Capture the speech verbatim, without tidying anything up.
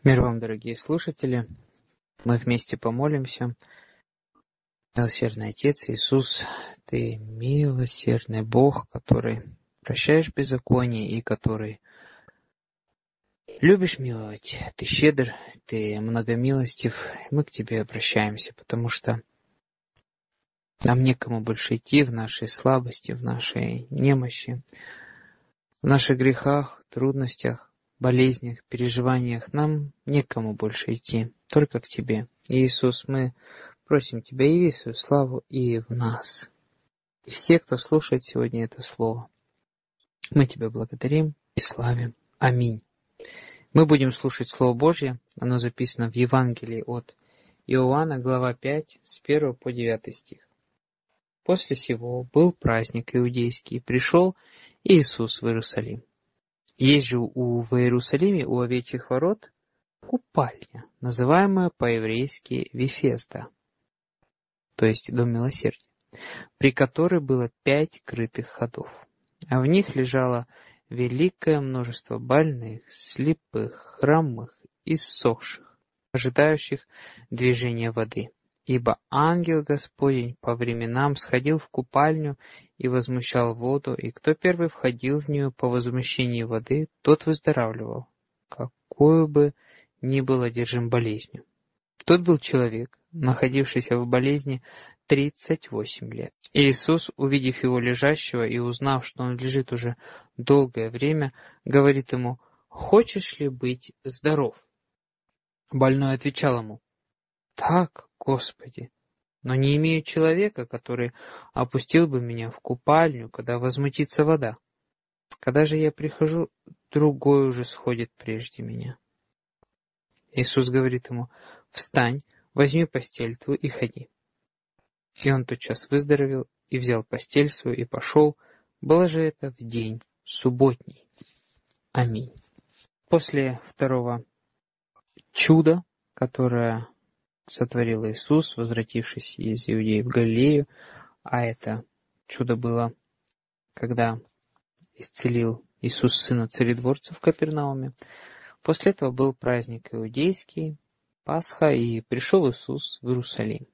Мир вам, дорогие слушатели! Мы вместе помолимся. Милосердный Отец Иисус, Ты милосердный Бог, который прощаешь беззаконие и который любишь миловать. Ты щедр, Ты многомилостив. Мы к Тебе обращаемся, потому что нам некому больше идти в нашей слабости, в нашей немощи, в наших грехах, трудностях, болезнях, переживаниях. Нам некому больше идти, только к Тебе. Иисус, мы просим Тебя, яви свою славу и в нас. И все, кто слушает сегодня это слово, мы Тебя благодарим и славим. Аминь. Мы будем слушать Слово Божье. Оно записано в Евангелии от Иоанна, глава пять, с первого по девятый стих. После сего был праздник иудейский, пришел Иисус в Иерусалим. Есть же у, в Иерусалиме у овечьих ворот купальня, называемая по-еврейски Вифезда, то есть Дом милосердия, при которой было пять крытых ходов, а в них лежало великое множество больных, слепых, хромых и ссохших, ожидающих движения воды. Ибо ангел Господень по временам сходил в купальню и возмущал воду, и кто первый входил в нее по возмущении воды, тот выздоравливал, какую бы ни был одержим болезнью. Тот был человек, находившийся в болезни тридцать восемь лет. Иисус, увидев его лежащего и узнав, что он лежит уже долгое время, говорит ему: «Хочешь ли быть здоров?» Больной отвечал ему: «Так, Господи, но не имею человека, который опустил бы меня в купальню, когда возмутится вода. Когда же я прихожу, другой уже сходит прежде меня». Иисус говорит ему: «Встань, возьми постель твою и ходи». И он тотчас выздоровел и взял постель свою и пошел. Было же это в день субботний. Аминь. После второго чуда, которое сотворил Иисус, возвратившись из Иудеи в Галилею, а это чудо было, когда исцелил Иисус сына царедворца в Капернауме. После этого был праздник иудейский, Пасха, и пришел Иисус в Иерусалим.